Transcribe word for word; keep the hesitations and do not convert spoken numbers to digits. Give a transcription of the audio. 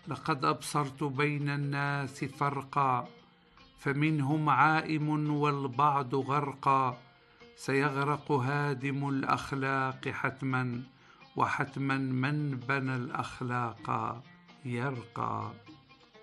لقد أبصرت بين الناس فرقا، فمنهم عائم والبعض غرقا. سيغرق هادم الأخلاق حتما، وحتما من بنى الأخلاق يرقى.